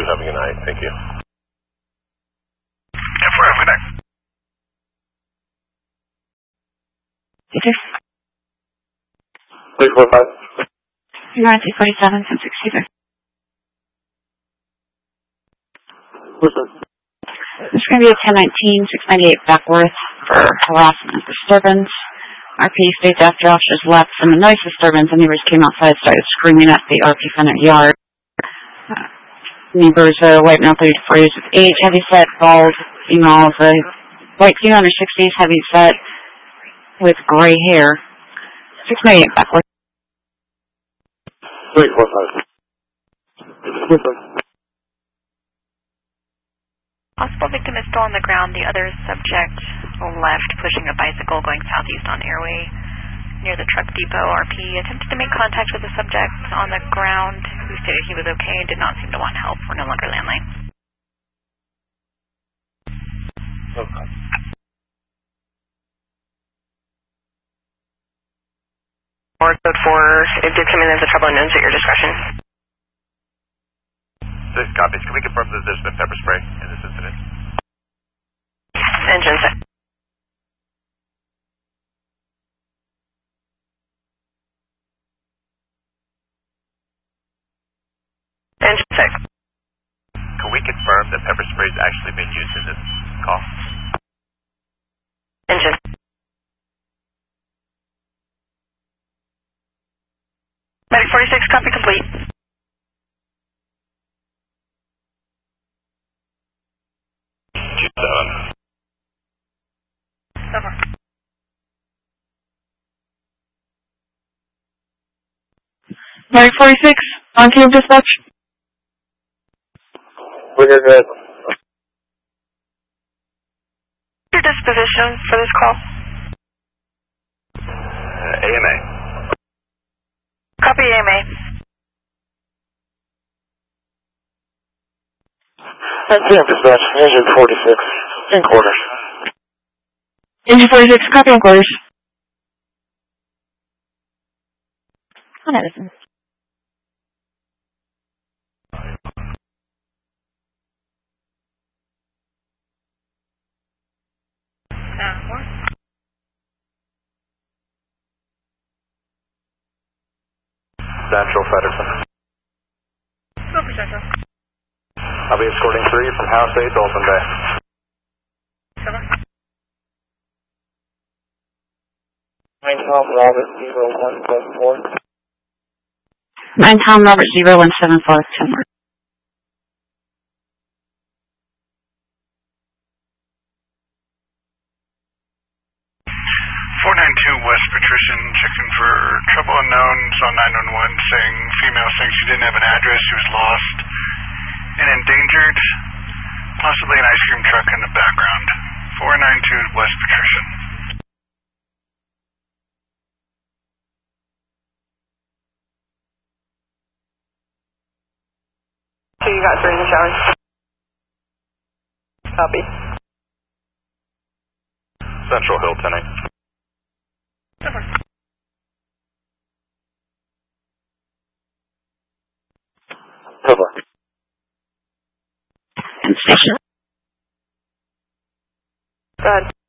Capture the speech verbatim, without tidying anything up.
Have a good night. Thank you. Yeah, for every night. Peter? three four five. You're on two forty-seven, ten sixty-three. What's that? There's going to be a ten nineteen, six ninety-eight Beckworth for harassment and disturbance. R P states after officers left from the noise disturbance, the neighbors came outside and started screaming at the R P from their yard. Uh, neighbors, uh, white male, thirty to forty years of age, heavy set, bald, female, of the white female in her sixties, heavy set, with gray hair. six ninety-eight Beckworth. three four five. What's that? Possible victim is still on the ground. The other subject left, pushing a bicycle going southeast on Airway near the truck depot. R P attempted to make contact with the subject on the ground, who stated he was okay and did not seem to want help. We're no longer landline. Okay. Or code four, it did come in as a trouble unknowns at your discretion. This copies. Can we confirm that there's been pepper spray in this incident? Engine set. Engine set. Can we confirm that pepper spray has actually been used in this call? Engine. Medic forty-six, copy complete. Seven. Over. Medic forty-six, on cube dispatch. We're good. Your disposition for this call? Uh, A M A. Copy A M A. ten p m dispatch, engine forty-six, in quarters. Engine forty-six, copy on quarters. On Edison. Uh, what? Central Fedderson. Go for Central. I'll be escorting three from House eight to Open Bay. Over. Nine Tom Robert zero one seven four. Nine Tom Robert zero one seven four, ten more. four nine two West Patrician, checking for trouble unknowns on nine one one, saying female saying she didn't have an address, she was lost and endangered, possibly an ice cream truck in the background. four nine two West Patrician. So you got three in the shower. Copy. Central Hill ten eight. Over. Cover. And station. Go ahead.